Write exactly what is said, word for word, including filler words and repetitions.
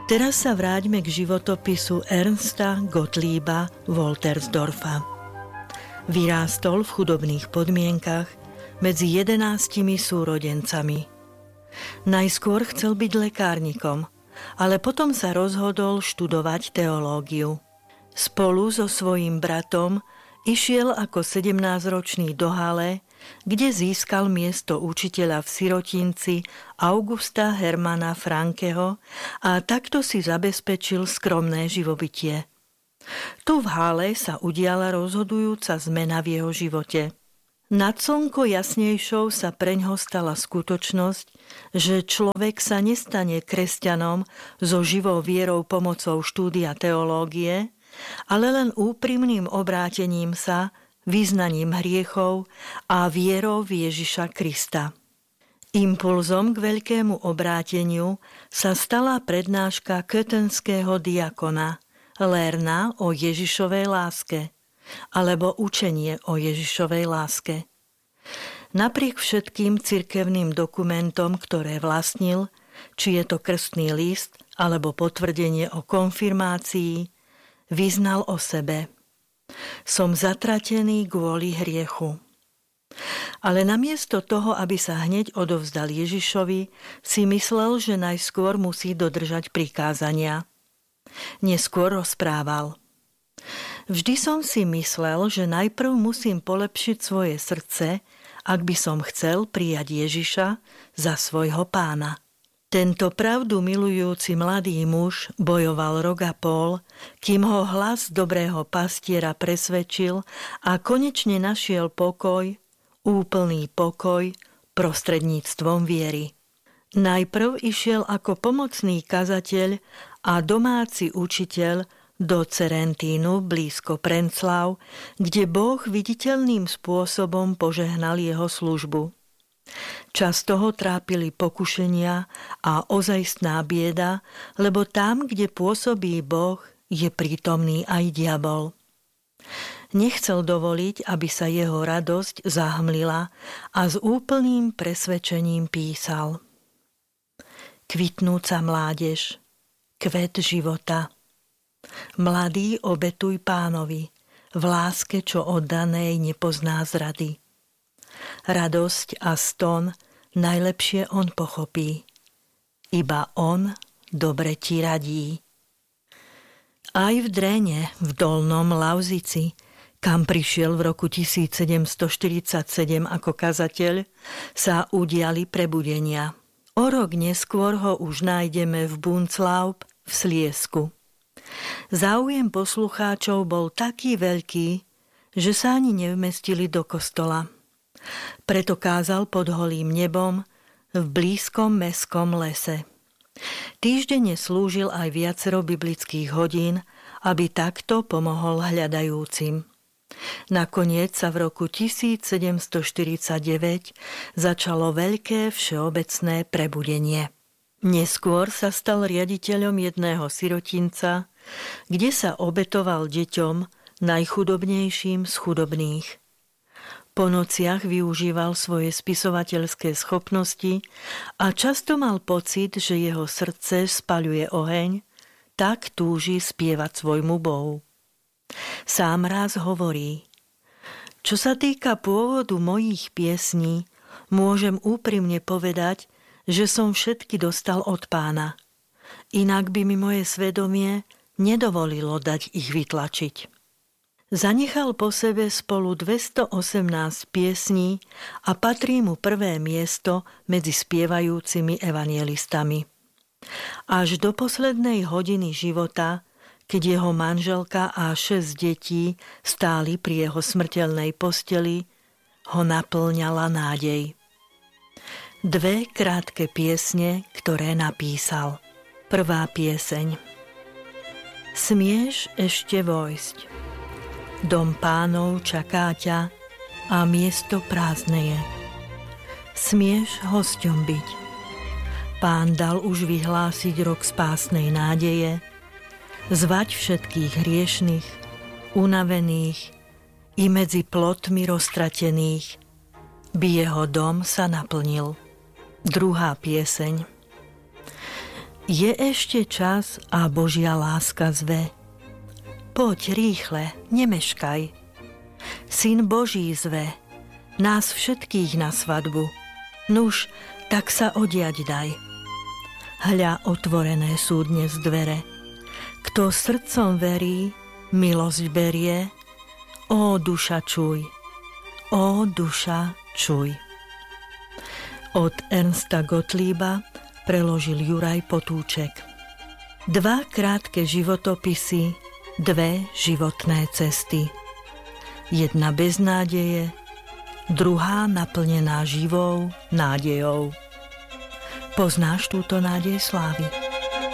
Teraz sa vráťme k životopisu Ernsta Gottlieba Woltersdorfa. Vyrástol v chudobných podmienkach medzi jedenástimi súrodencami. Najskôr chcel byť lekárnikom, ale potom sa rozhodol študovať teológiu. Spolu so svojím bratom išiel ako sedemnásťročný do Halle, kde získal miesto učiteľa v sirotinci Augusta Hermana Frankeho a takto si zabezpečil skromné živobytie. Tu v Halle sa udiala rozhodujúca zmena v jeho živote. Nad slnko jasnejšou sa preňho stala skutočnosť, že človek sa nestane kresťanom so živou vierou pomocou štúdia teológie, ale len úprimným obrátením sa, vyznaním hriechov a vierou v Ježiša Krista. Impulzom k veľkému obráteniu sa stala prednáška köthenského diakona Lerna o Ježišovej láske alebo učenie o Ježišovej láske. Napriek všetkým cirkevným dokumentom, ktoré vlastnil, či je to krstný list alebo potvrdenie o konfirmácii, vyznal o sebe: som zatratený kvôli hriechu. Ale namiesto toho, aby sa hneď odovzdal Ježišovi, si myslel, že najskôr musí dodržať prikázania. Neskôr rozprával: vždy som si myslel, že najprv musím polepšiť svoje srdce, ak by som chcel prijať Ježiša za svojho pána. Tento pravdu milujúci mladý muž bojoval rok a pol, kým ho hlas dobrého pastiera presvedčil a konečne našiel pokoj, úplný pokoj, prostredníctvom viery. Najprv išiel ako pomocný kazateľ a domáci učiteľ do Cerentínu blízko Prenclav, kde Boh viditeľným spôsobom požehnal jeho službu. Často ho trápili pokušenia a ozajstná bieda, lebo tam, kde pôsobí Boh, je prítomný aj diabol. Nechcel dovoliť, aby sa jeho radosť zahmlila a s úplným presvedčením písal: kvitnúca mládež, kvet života. Mladý, obetuj Pánovi, v láske, čo oddanej nepozná zrady. Radosť a ston najlepšie on pochopí. Iba on dobre ti radí. Aj v Dréne, v Dolnom Lauzici, kam prišiel v roku tisícsedemstoštyridsaťsedem ako kazateľ, sa udiali prebudenia. O rok neskôr ho už nájdeme v Bunzlaub v Sliesku. Záujem poslucháčov bol taký veľký, že sa ani nevmestili do kostola. Preto kázal pod holým nebom v blízkom mestskom lese. Týždenne slúžil aj viacero biblických hodín, aby takto pomohol hľadajúcim. Nakoniec sa v roku tisícsedemstoštyridsaťdeväť začalo veľké všeobecné prebudenie. Neskôr sa stal riaditeľom jedného sirotinca, kde sa obetoval deťom najchudobnejším z chudobných. Po nociach využíval svoje spisovateľské schopnosti a často mal pocit, že jeho srdce spaľuje oheň, tak túži spievať svojmu Bohu. Sám raz hovorí: čo sa týka pôvodu mojich piesní, môžem úprimne povedať, že som všetky dostal od Pána. Inak by mi moje svedomie nedovolilo dať ich vytlačiť. Zanechal po sebe spolu dvestoosemnásť piesní a patrí mu prvé miesto medzi spievajúcimi evanjelistami. Až do poslednej hodiny života, keď jeho manželka a šesť detí stáli pri jeho smrteľnej posteli, ho naplňala nádej. Dve krátke piesne, ktoré napísal. Prvá pieseň. Smieš ešte vojsť. Dom Pánov čaká ťa a miesto prázdne je. Smieš hosťom byť. Pán dal už vyhlásiť rok spásnej nádeje, zvať všetkých hriešnych, unavených i medzi plotmi roztratených, by jeho dom sa naplnil. Druhá pieseň. Je ešte čas a Božia láska zve. Poď rýchle, nemeškaj. Syn Boží zve nás všetkých na svadbu. Nuž, tak sa odiať daj. Hľa, otvorené sú dnes dvere. Kto srdcom verí, milosť berie. Ó duša čuj, ó duša čuj. Od Ernsta Gottlieba preložil Juraj Potúček. Dva krátke životopisy, dve životné cesty. Jedna bez nádeje, druhá naplnená živou nádejou. Poznáš túto nádej slávy?